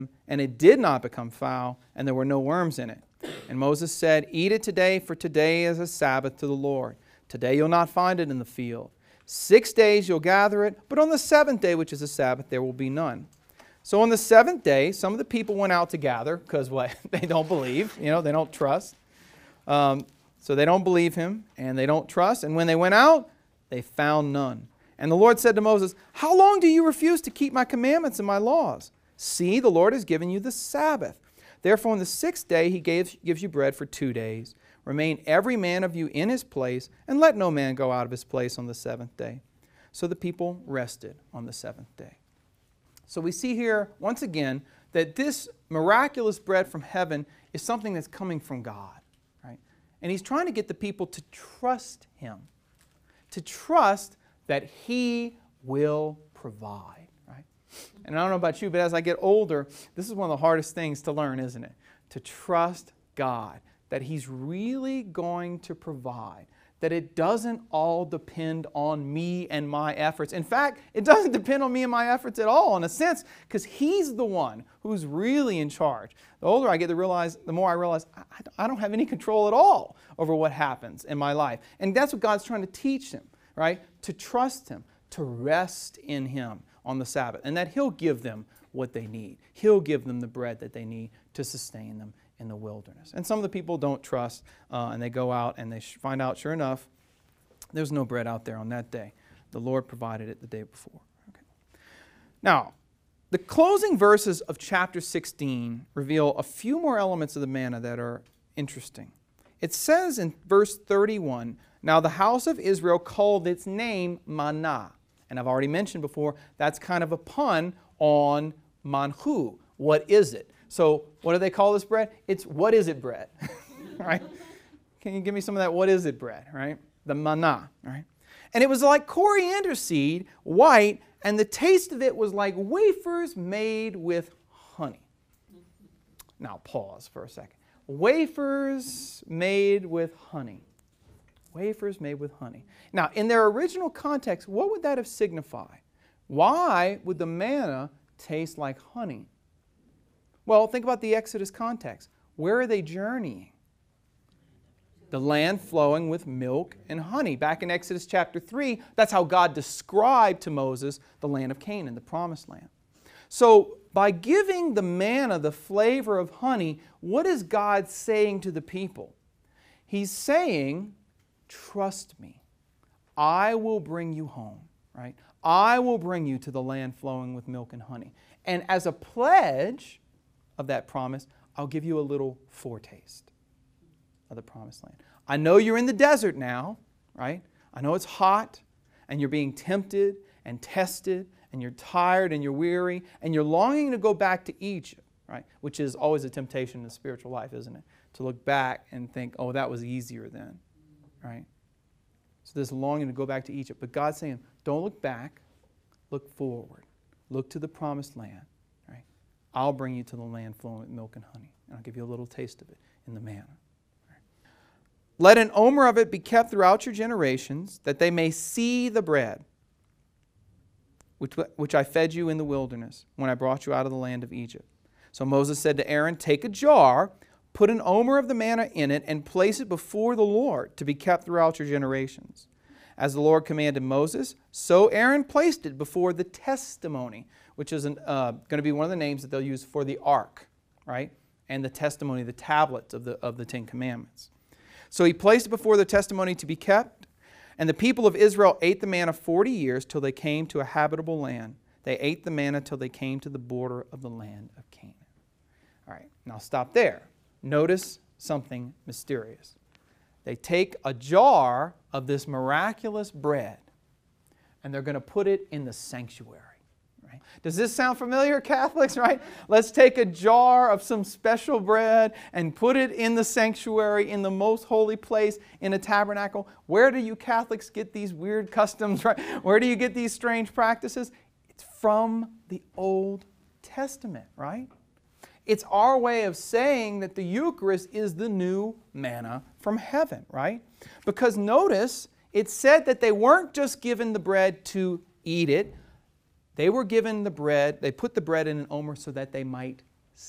and it did not become foul, and there were no worms in it. And Moses said, "Eat it today, for today is a Sabbath to the Lord. Today you'll not find it in the field. 6 days you'll gather it, but on the seventh day, which is a Sabbath, there will be none." So on the seventh day, some of the people went out to gather, because what? They don't believe, they don't trust. So they don't believe him, and they don't trust. And when they went out, they found none. And the Lord said to Moses, "How long do you refuse to keep my commandments and my laws? See, the Lord has given you the Sabbath. Therefore on the sixth day he gives you bread for 2 days. Remain every man of you in his place, and let no man go out of his place on the seventh day." So the people rested on the seventh day. So we see here, once again, that this miraculous bread from heaven is something that's coming from God. Right? And he's trying to get the people to trust him, to trust that he will provide. And I don't know about you, but as I get older, this is one of the hardest things to learn, isn't it? To trust God, that he's really going to provide, that it doesn't all depend on me and my efforts. In fact, it doesn't depend on me and my efforts at all, in a sense, because he's the one who's really in charge. The older I get to realize, the more I realize I don't have any control at all over what happens in my life. And that's what God's trying to teach them, right? To trust him, to rest in him on the Sabbath, and that he'll give them what they need. He'll give them the bread that they need to sustain them in the wilderness. And some of the people don't trust, and they go out and they find out, sure enough, there's no bread out there on that day. The Lord provided it the day before. Okay. Now, the closing verses of chapter 16 reveal a few more elements of the manna that are interesting. It says in verse 31, "Now the house of Israel called its name manna." And I've already mentioned before, that's kind of a pun on manhu. What is it? So what do they call this bread? It's what is it bread, right? Can you give me some of that what is it bread, right? The manna, right? And it was like coriander seed, white, and the taste of it was like wafers made with honey. Now pause for a second. Wafers made with honey. Wafers made with honey. Now, in their original context, what would that have signified? Why would the manna taste like honey? Well, think about the Exodus context. Where are they journeying? The land flowing with milk and honey. Back in Exodus chapter 3, that's how God described to Moses the land of Canaan, the promised land. So, by giving the manna the flavor of honey, what is God saying to the people? He's saying, trust me. I will bring you home, right? I will bring you to the land flowing with milk and honey. And as a pledge of that promise, I'll give you a little foretaste of the promised land. I know you're in the desert now, right? I know it's hot and you're being tempted and tested and you're tired and you're weary and you're longing to go back to Egypt, right? Which is always a temptation in the spiritual life, isn't it? To look back and think, oh, that was easier then. Right? So this longing to go back to Egypt. But God's saying, don't look back, look forward. Look to the promised land. Right? I'll bring you to the land flowing with milk and honey. And I'll give you a little taste of it in the manna. Right? Let an omer of it be kept throughout your generations, that they may see the bread which I fed you in the wilderness when I brought you out of the land of Egypt. So Moses said to Aaron, take a jar, put an omer of the manna in it, and place it before the Lord to be kept throughout your generations. As the Lord commanded Moses, so Aaron placed it before the testimony, which is going to be one of the names that they'll use for the ark, right? And the testimony, the tablets of the Ten Commandments. So he placed it before the testimony to be kept, and the people of Israel ate the manna 40 years till they came to a habitable land. They ate the manna till they came to the border of the land of Canaan. All right, now stop there. Notice something mysterious. They take a jar of this miraculous bread and they're going to put it in the sanctuary. Right? Does this sound familiar, Catholics? Right? Let's take a jar of some special bread and put it in the sanctuary, in the most holy place, in a tabernacle. Where do you Catholics get these weird customs? Right? Where do you get these strange practices? It's from the Old Testament, right? It's our way of saying that the Eucharist is the new manna from heaven, right? Because notice, it said that they weren't just given the bread to eat it. They were given the bread, they put the bread in an omer so that they might